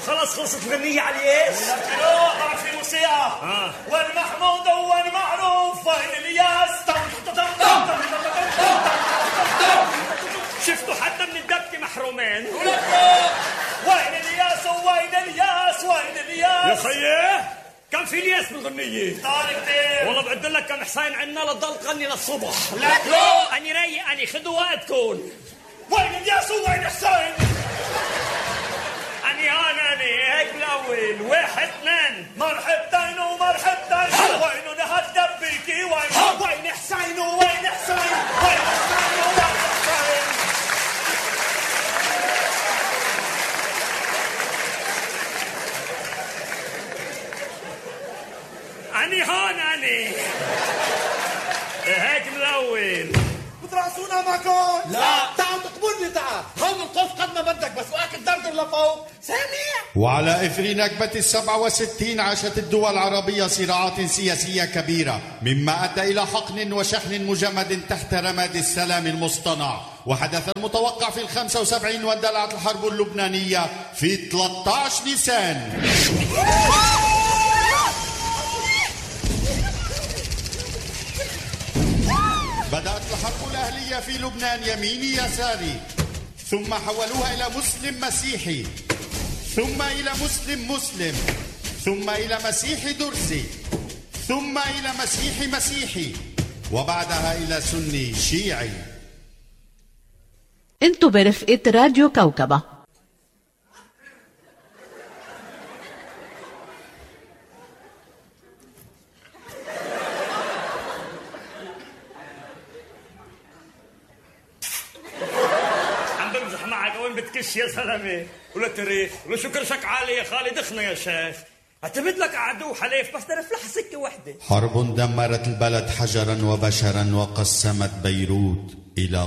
خلاص خلصت الغنية عليش؟ لكن روح في موسيقى. وين محمود وين معروف وين الياس. شفتوا حتى من الدبكة محرومين. وين الياس وين الياس وين الياس. يا خيي كان في الياس بالغنية طارق كتير. والله بعد لك كم حسين عنا لتضل تغني للصبح. لا أني رايق أني خدوا وقتكم. وين الياس وين حسين. أني هون أني هيك بالأول 1 2 مرحبتين ومرحبتين. وين نهد دبيكي وين حسين وين حسين وين حسين وين حسين. أني هون أني هيك بالأول. بترقصونا معكم؟ لا تعال تقبلني تعال. هون القف قد ما بدك بس وقت تدردر لفوق. سامع؟ وعلى إثر نكبة 67 عاشت الدول العربية صراعات سياسية كبيرة مما أدى إلى حقن وشحن مجمد تحت رماد السلام المصطنع. وحدث المتوقع في 75 واندلعت الحرب اللبنانية في 13 نيسان. بدأت الحرب الأهلية في لبنان يميني يساري، ثم حولوها إلى مسلم مسيحي، ثم إلى مسلم مسلم، ثم إلى مسيحي درزي، ثم إلى مسيحي مسيحي، وبعدها إلى سني شيعي. انتوا برفقة راديو كوكبة. بتكش يا سلامة ولا تاريخ ولا شو كرشك عالي يا خالد. اخنا يا شيخ اعتمد لك عدو حليف بس نرفلح سكة وحدة. حرب دمرت البلد حجرا وبشرا وقسمت بيروت إلى